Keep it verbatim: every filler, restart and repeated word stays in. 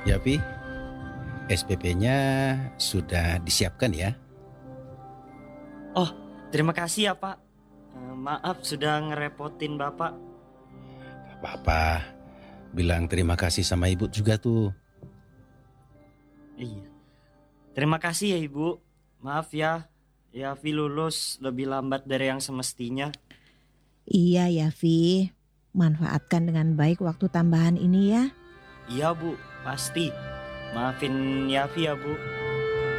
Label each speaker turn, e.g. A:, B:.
A: Ya, Vi, S P P-nya sudah disiapkan ya?
B: Oh, terima kasih ya Pak. Eh, maaf sudah ngerepotin Bapak.
A: Gak apa-apa, bilang terima kasih sama ibu juga tuh.
B: Iya. Terima kasih ya Ibu. Maaf ya, ya Vi lulus lebih lambat dari yang semestinya.
C: Iya ya Vi, manfaatkan dengan baik waktu tambahan ini ya.
B: Iya Bu, pasti. Maafin Yafi ya Bu.